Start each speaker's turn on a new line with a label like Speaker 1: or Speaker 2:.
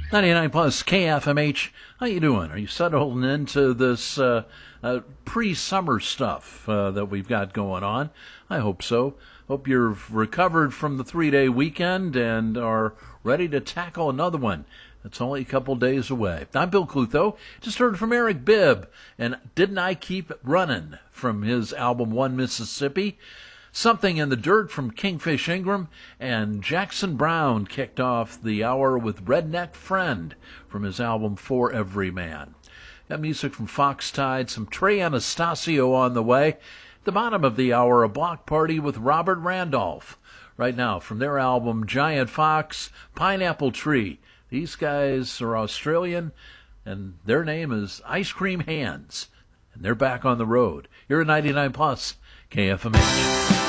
Speaker 1: 99 plus KFMH. How you doing? Are you settling into this pre-summer stuff that we've got going on? I hope so. Hope you've recovered from the 3-day weekend and are ready to tackle another one. It's only a couple days away. I'm Bill Clutho. Just heard from Eric Bibb, and Didn't I Keep Running from his album One Mississippi. Something in the Dirt from Kingfish Ingram, and Jackson Browne kicked off the hour with Redneck Friend from his album For Every Man. Got music from Fox Tide, some Trey Anastasio on the way. At the bottom of the hour, a block party with Robert Randolph. Right now, from their album Giant Fox, Pineapple Tree. These guys are Australian, and their name is Ice Cream Hands. And they're back on the road. You're at 99 plus KFMH.